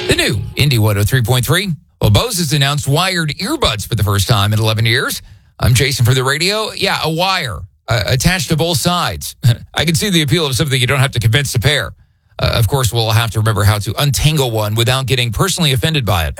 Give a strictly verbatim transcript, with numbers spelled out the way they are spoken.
The new Indy one oh three point three. Well, Bose has announced wired earbuds for the first time in eleven years. I'm Jason for the radio. Yeah, a wire uh, attached to both sides. I can see the appeal of something you don't have to convince to pair. Uh, of course, we'll have to remember how to untangle one without getting personally offended by it.